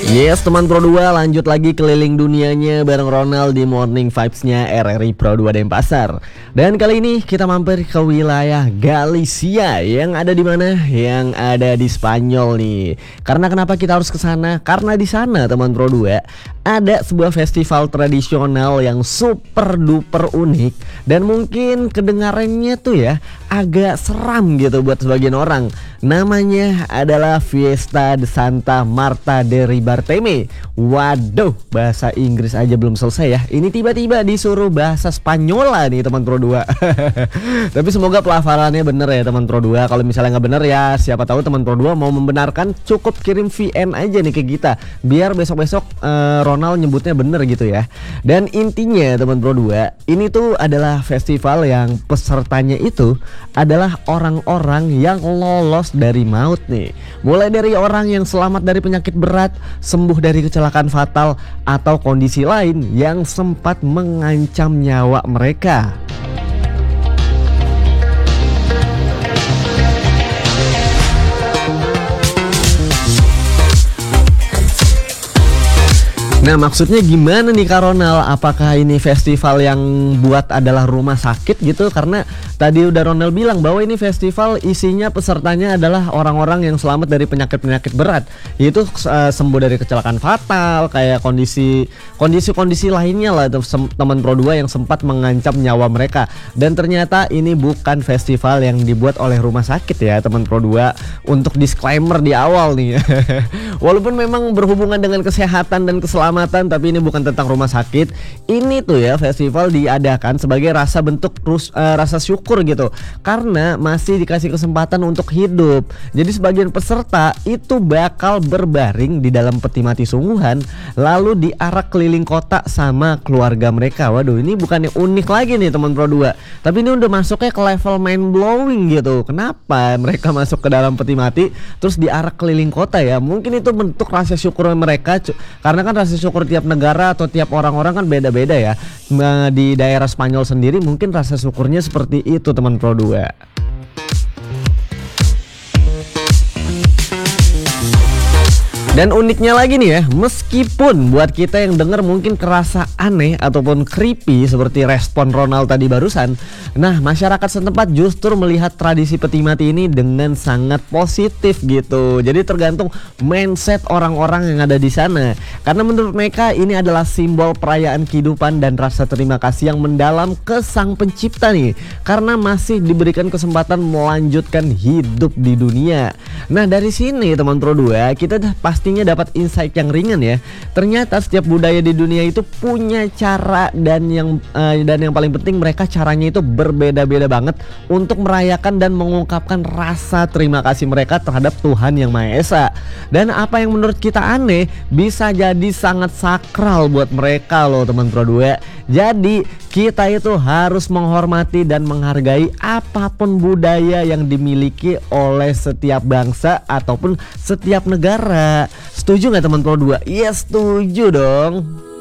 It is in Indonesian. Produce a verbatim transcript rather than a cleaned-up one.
Yes teman Pro dua, lanjut lagi keliling dunianya bareng Ronald di Morning Vibes-nya R R I Pro dua Denpasar. Dan kali ini kita mampir ke wilayah Galicia yang ada di mana? Yang ada di Spanyol nih. Karena kenapa kita harus ke sana? Karena di sana teman Pro dua ada sebuah festival tradisional yang super duper unik dan mungkin kedengarannya tuh ya agak seram gitu buat sebagian orang. Namanya adalah Fiesta de Santa Marta de Ribarteme. Waduh, bahasa Inggris aja belum selesai ya. Ini tiba-tiba disuruh bahasa Spanyola nih teman Pro dua. Tapi semoga pelafalannya bener ya teman Pro dua. Kalau misalnya nggak bener ya siapa tahu teman Pro dua mau membenarkan, cukup kirim V N aja nih ke kita biar besok-besok uh, Ronald nyebutnya bener gitu ya. Dan intinya teman Pro dua, ini tuh adalah festival yang pesertanya itu adalah orang-orang yang lolos dari maut nih. Mulai dari orang yang selamat dari penyakit berat, sembuh dari kecelakaan fatal, atau kondisi lain yang sempat mengancam nyawa mereka. Nah maksudnya gimana nih Kak Ronald? Apakah ini festival yang buat adalah rumah sakit gitu? Karena tadi udah Ronald bilang bahwa ini festival isinya pesertanya adalah orang-orang yang selamat dari penyakit-penyakit berat, yaitu uh, sembuh dari kecelakaan fatal, kayak kondisi kondisi-kondisi lainnya lah teman Pro dua yang sempat mengancam nyawa mereka. Dan ternyata ini bukan festival yang dibuat oleh rumah sakit ya teman Pro dua. Untuk disclaimer di awal nih. Walaupun memang berhubungan dengan kesehatan dan keselamatan, tapi ini bukan tentang rumah sakit. Ini tuh ya festival diadakan sebagai rasa bentuk rus, uh, rasa syukur gitu, karena masih dikasih kesempatan untuk hidup. Jadi sebagian peserta itu bakal berbaring di dalam peti mati sungguhan, lalu diarak keliling kota sama keluarga mereka. Waduh, ini bukannya unik lagi nih teman Pro dua, tapi ini udah masuknya ke level mind blowing gitu. Kenapa mereka masuk ke dalam peti mati terus diarak keliling kota ya? Mungkin itu bentuk rasa syukur mereka, karena kan rasa syukur tiap negara atau tiap orang-orang kan beda-beda ya. Di daerah Spanyol sendiri mungkin rasa syukurnya seperti itu teman Pro dua. Dan uniknya lagi nih ya, meskipun buat kita yang denger mungkin kerasa aneh ataupun creepy seperti respon Ronald tadi barusan, nah masyarakat setempat justru melihat tradisi peti mati ini dengan sangat positif gitu. Jadi tergantung mindset orang-orang yang ada di sana. Karena menurut mereka ini adalah simbol perayaan kehidupan dan rasa terima kasih yang mendalam ke Sang Pencipta nih, karena masih diberikan kesempatan melanjutkan hidup di dunia. Nah dari sini teman Pro dua, kita dah pasti pastinya dapat insight yang ringan ya. Ternyata setiap budaya di dunia itu punya cara, dan yang uh, dan yang paling penting mereka caranya itu berbeda-beda banget untuk merayakan dan mengungkapkan rasa terima kasih mereka terhadap Tuhan Yang Maha Esa. Dan apa yang menurut kita aneh bisa jadi sangat sakral buat mereka loh teman Pro dua. Jadi kita itu harus menghormati dan menghargai apapun budaya yang dimiliki oleh setiap bangsa ataupun setiap negara. Setuju nggak teman Pro dua? Iya setuju dong.